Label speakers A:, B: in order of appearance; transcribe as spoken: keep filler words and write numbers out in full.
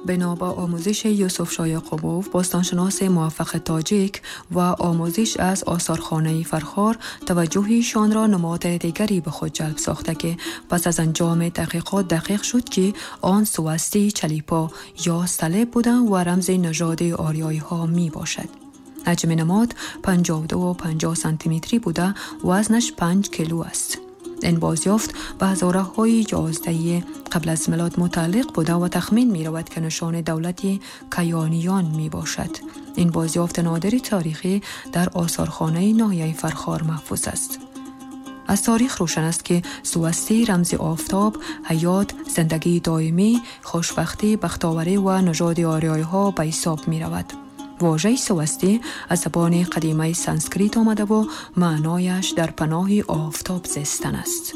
A: بنا به آموزش یوسف شاه یعقوبوف، باستانشناس موفق تاجیک و آموزش از آثارخانه فرخار، توجهشان را نماد دیگری به خود جلب ساخته که پس از انجام تحقیقات دقیق شد که آن سوستی چلیپا یا صلیب بودن و رمز نژاد آریایی ها می باشد. حجم نماد پنجاه و دو و پنجاه سانتی متری بوده، وزنش پنج کیلو است. این بازیافت به هزاره های یازده قبل از میلاد متعلق بوده و تخمین می رود که نشان دولت کیانیان می باشد. این بازیافت نادری تاریخی در آثارخانه ناحیه فرخار محفوظ است. از تاریخ روشن است که سوستی رمز آفتاب، حیات، زندگی دائمی، خوشبختی، بختاوری و نژاد آریایی ها به حساب می رود. واژه سوستی از زبان قدیمی سانسکریت آمده و معنایش در پناه آفتاب زیستن است.